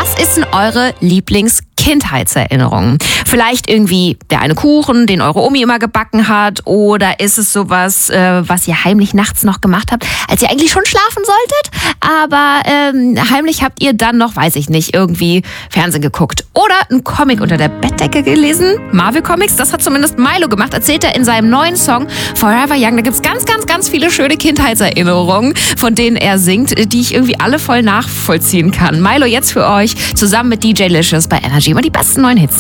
Was ist denn eure Lieblings-Kindheitserinnerung? Vielleicht irgendwie der eine Kuchen, den eure Omi immer gebacken hat, oder ist es sowas, was ihr heimlich nachts noch gemacht habt, als ihr eigentlich schon schlafen solltet, aber heimlich habt ihr dann noch, weiß ich nicht, irgendwie Fernsehen geguckt oder einen Comic unter der Bettdecke gelesen? Marvel Comics, das hat zumindest Milo gemacht, erzählt er in seinem neuen Song Forever Young. Da gibt's ganz, ganz, ganz viele schöne Kindheitserinnerungen, von denen er singt, die ich irgendwie alle voll nachvollziehen kann. Milo jetzt für euch, zusammen mit DJ Licious bei Energy. Immer die besten neuen Hits.